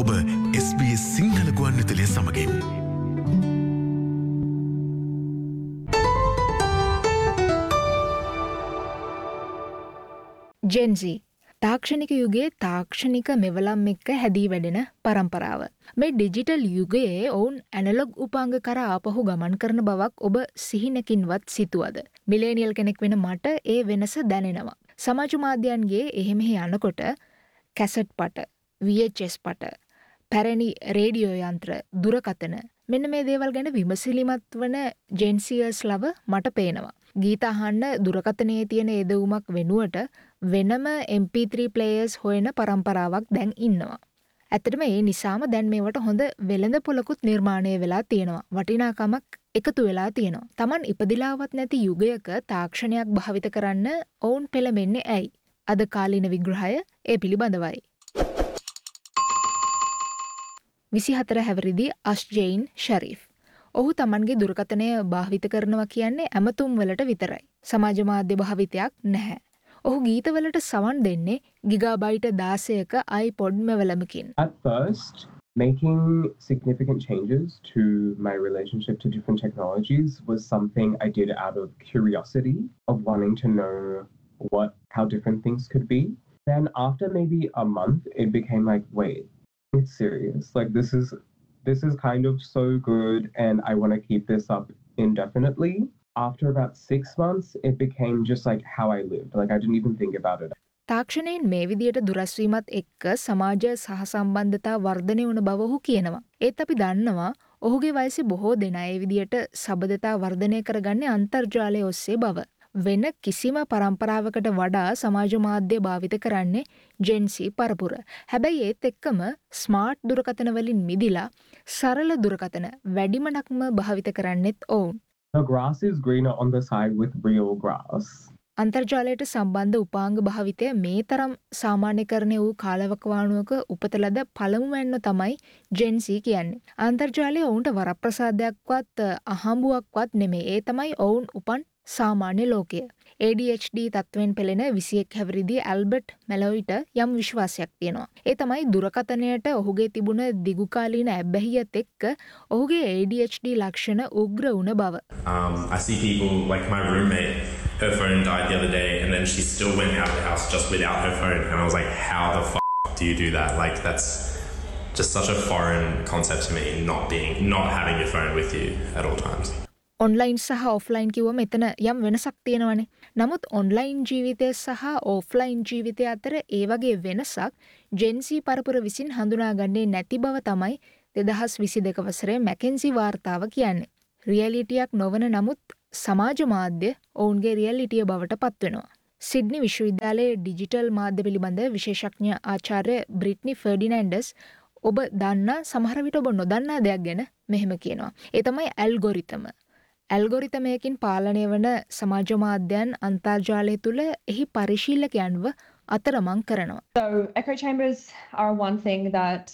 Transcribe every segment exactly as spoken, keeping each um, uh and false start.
ඔබ S B S Sinhala ගුවන්විදුලිය සමගින්. Gen Z තාක්ෂණික යුගයේ තාක්ෂණික මෙවලම් එක්ක හැදී වැඩෙන පරම්පරාව. මේ ඩිජිටල් යුගයේ ඔවුන් ඇනලොග් උපාංග කරා ආපහු ගමන් කරන බවක් ඔබ සිහිනකින්වත් සිතුවද? මිලේනියල් කෙනෙක් වෙන මට ඒ වෙනස දැනෙනවා. සමාජ මාධ්‍යයන්ගේ එහෙ මෙහෙ යනකොට කැසට් පට, V H S පට, පැරණි රේඩියෝ යන්ත්‍ර, දුරකථන මෙන්න මේ දේවල් ගැන විමසිලිමත් වන ජෙන්සියර්ස් ලව මට පේනවා. ගීත අහන්න දුරකථනයේ තියෙන එදවුමක් වෙනුවට වෙනම M P three players හොයන පරම්පරාවක් දැන් ඉන්නවා. ඇත්තටම ඒ නිසාම දැන් මේවට හොඳ වෙළඳ පොලකුත් නිර්මාණය වෙලා තියෙනවා. වටිනාකමක් එකතු වෙලා තියෙනවා. Taman ඉපදිලාවත් නැති යුගයක තාක්ෂණයක් භාවිත කරන්න ඔවුන් පෙළඹෙන්නේ ඇයි? අද කාලීන විග්‍රහය ඒ පිළිබඳවයි. විසිහතර හැවිරිදි අෂ්ජයින් ෂරීෆ්. ඔහු තමන්ගේ දුරකථනය භාවිත කරනවා කියන්නේ ඇමතුම් වලට විතරයි. සමාජ මාධ්‍ය භාවිතයක් නැහැ. ඔහු ගීතවලට සවන් දෙන්නේ ගිගාබයිට දාසයක iPod මෙවලමකින්. At first, making significant changes to my relationship to different technologies was something I did out of curiosity of wanting to know what how different things could be. Then after maybe a month, it became like, wait, it's serious. Like this is this is kind of so good and I want to keep this up indefinitely. After about six months, it became just like how I lived. Like I didn't even think about it. තාක්ෂණයෙන් මේ විදියට දුරස්වීමත් එක්ක සමාජ සහ සම්බන්ධතා වර්ධනය වුණ බව ඔහු කියනවා. ඒත් අපි දන්නවා ඔහුගේ වයසේ බොහෝ දෙනා ඒ විදියට සබඳතා වර්ධනය කරගන්නේ අන්තර්ජාලය ඔස්සේ බව. වෙන කිසිම පරම්පරාවකට වඩා සමාජ මාධ්‍ය භාවිත කරන්නේ Gen Z පරපුර. හැබැයි ඒත් එක්කම ස්මාර්ට් දුරකථන වලින් මිදිලා සරල දුරකථන වැඩිමනක්ම භාවිත කරන්නෙත් ඔවුන්. The grass is greener on the side with real grass. අන්තර්ජාලයට සම්බන්ධ උපාංග භාවිතය මේ තරම් සාමාන්‍යකරණය වූ කාලවකවානුවක උපත ලද පළමුවැන්න තමයි Gen Z කියන්නේ. අන්තර්ජාලය ඔවුන්ට වරප්‍රසාදයක්වත් අහඹුවක්වත් නෙමෙයි. ඒ තමයි ඔවුන් උපන් සාමාන්‍ය ලෝකය. A D H D තත්ත්වෙන් පෙළෙන විසිඑක් හැවිරිදි ඇල්බර්ට් මෙලොයිට යම් විශ්වාසයක් තියෙනවා. ඒ තමයි දුරකථනයට ඔහුගේ තිබුණ දිගුකාලීන ඇබ්බැහියත් එක්ක ඔහුගේ A D H D ලක්ෂණ උග්‍ර වුණ බව. Um, I see people like my roommate, her phone died the other day and then she still went out of the house just without her phone. And I was like, how the f*** do you do that? Like that's just such a foreign concept to me, not being, not having your phone with you at all times. Online සහ offline කිව්වම එතන යම් වෙනසක් තියෙනවනේ. නමුත් online ජීවිතය සහ offline ජීවිතය අතර ඒ වගේ වෙනසක් Gen Z පරපුර විසින් හඳුනාගන්නේ නැති බව තමයි දෙදහස් විසිදෙක වසරේ මැකෙන්සි වාර්තාව කියන්නේ. රියැලිටියක් නොවන නමුත් සමාජ මාධ්‍ය ඔවුන්ගේ රියැලිටිය බවට පත්වෙනවා. සිඩ්නි විශ්වවිද්‍යාලයේ ඩිජිටල් මාධ්‍ය පිළිබඳ විශේෂඥ ආචාර්ය බ්‍රිට්නි ෆර්ඩිනැන්ඩස් ඔබ දන්නා සමහර විට ඔබ නොදන්නා දෙයක් ගැන මෙහෙම කියනවා. ඒ තමයි ඇල්ගොරිතම. ඇල්ගොරිතමයකින් පාලනය වන සමාජ මාධ්‍යයන් අන්තර්ජාලය තුළ එහි පරිශීලකයන්ව අතරමං කරනවා. So echo chambers are one thing that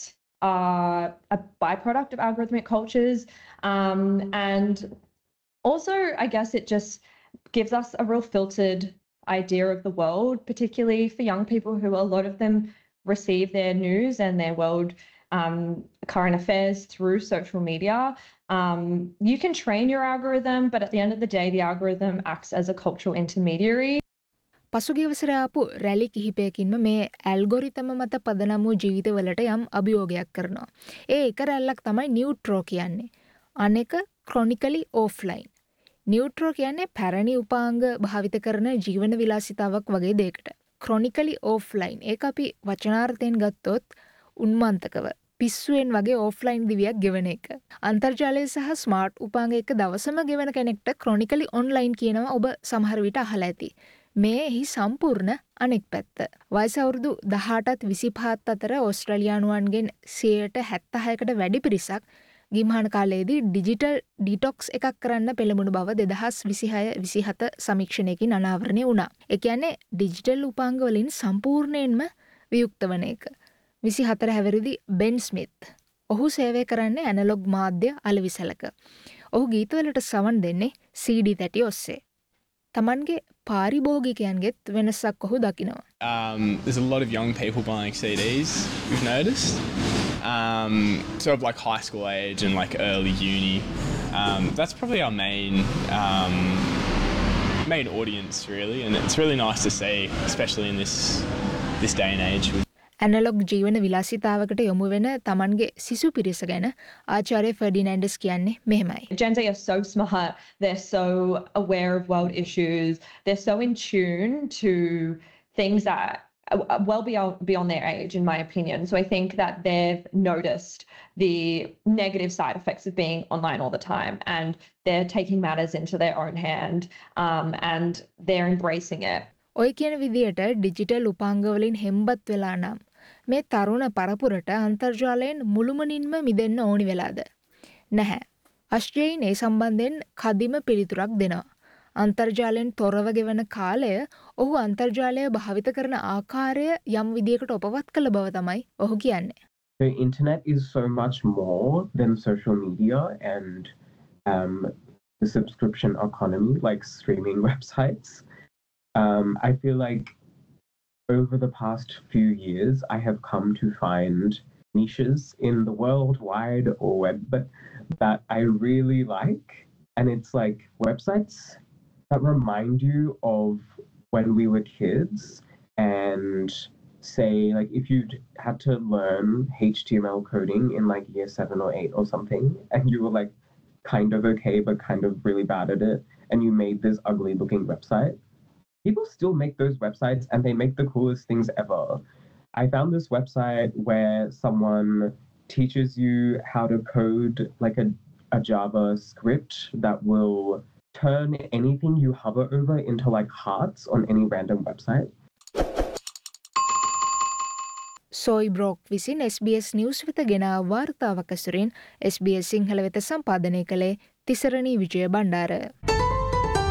are a byproduct of algorithmic cultures, um, and also I guess it just gives us a real filtered idea of the world, particularly for young people who a lot of them receive their news and their world um, current affairs through social media. Um, you can train your algorithm, but at the end of the day, the algorithm acts as a cultural intermediary. පසුගිය වසරේ ආපු රැලි කිහිපයකින්ම මේ algorithm මත පදනම් වූ ජීවිතවලට යම් අභියෝගයක් කරනවා. ඒ එක රැල්ලක් තමයි නියුට්‍රෝ කියන්නේ. අනෙක ක්‍රොනිකලි ඕෆ්ලයින්. නියුට්‍රෝ කියන්නේ පැරණි උපාංග භාවිත කරන ජීවන විලාසිතාවක් වගේ දෙයකට. ක්‍රොනිකලි ඕෆ්ලයින් ඒක අපි වචනාර්ථයෙන් ගත්තොත් උන්මන්තකව පිස්සුවෙන් වගේ ඕෆ්ලයින් දිවියක් ගෙවන එක. අන්තර්ජාලය සහ ස්මාර්ට් උපාංග එක දවසම ගෙවන කෙනෙක්ට ක්‍රොනිකලි ඔන්ලයින් කියනවා ඔබ සමහර විට අහලා ඇති. මේ එහි සම්පූර්ණ අනෙක් පැත්ත. වයස අවුරුදු දහඅටත් විසිපහත් අතර ඕස්ට්‍රේලියානුවන්ගෙන් සියයට හැත්තෑහකට වැඩි පිරිසක් ගිම්හාන කාලයේදී ඩිජිටල් ඩිටොක්ස් එකක් කරන්න පෙළඹුණු බව දෙදහස් විසිහය විසිහත සමීක්ෂණයකින් අනාවරණය වුණා. ඒ කියන්නේ ඩිජිටල් උපාංග වලින් සම්පූර්ණයෙන්ම වියුක්ත වන එක. විසිහතර හැවිරිදි බෙන් ස්මිත්. ඔහු සේවය කරන්නේ ඇනලොග් මාධ්‍ය අලෙවිසලක. ඔහු ගීතවලට සවන් දෙන්නේ C D තැටි ඔස්සේ. තමන්ගේ පාරිභෝගිකයන්ගෙත් වෙනසක් ඔහු දකිනවා. Um, there's a lot of young people buying C Ds, we've noticed. um, sort of like high school age and like early uni. Um, that's probably our main um, main audience really, and it's really nice to see, especially in this this day and age. Analogue ජීවන විලාසිතාවකට යොමු වෙන තමන්ගේ සිසු පිරිස ගැන ආචාර්ය ෆර්ඩිනැන්ඩස් කියන්නේ මෙහෙමයි. Gen Z are so smart, they're so aware of world issues, they're so in tune to things that are well beyond, beyond their age, in my opinion. So I think that they've noticed the negative side effects of being online all the time, and they're taking matters into their own hand, um, and they're embracing it. ඔය කියන විදියට digital උපාංගවලින් හෙම්බත් වෙලා නම් මේ තරුණ පරපුරට අන්තර්ජාලයෙන් මුළුමනින්ම මිදෙන්න ඕනි වෙලාද? නැහැ. අශ්ජයින් ඒ සම්බන්ධයෙන් කදිම පිළිතුරක් දෙනවා. අන්තර්ජාලයෙන් තොරව ගෙවන කාලය ඔහු අන්තර්ජාලය භාවිත කරන ආකාරය යම් විදියකට ඔපවත් කළ බව තමයි ඔහු කියන්නේ. The internet is so much more than social media and um, the subscription economy, like streaming websites. Um, I feel like over the past few years, I have come to find niches in the world wide or web that I really like. And it's like websites that remind you of when we were kids, and say like if you had to learn H T M L coding in like year seven or eight or something, and you were like kind of okay but kind of really bad at it, and you made this ugly looking website. People still make those websites and they make the coolest things ever. I found this website where someone teaches you how to code like a, a Java script that will turn anything you hover over into like hearts on any random website. සෝයි broke විසින් S B S news වෙත ගෙන වාර්තාවක් ඇසුරින් S B S Sinhala වෙත සම්පාදනය කළේ තිසරණී විජය බණ්ඩාර.